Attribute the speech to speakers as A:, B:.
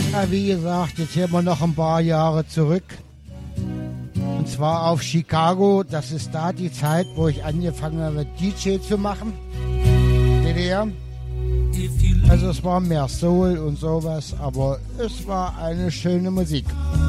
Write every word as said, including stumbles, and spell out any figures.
A: Ja, wie gesagt, jetzt hier wir noch ein paar Jahre zurück. Und zwar auf Chicago. Das ist da die Zeit, wo ich angefangen habe, D J zu machen. D D R. Also es war mehr Soul und sowas, aber es war eine schöne Musik.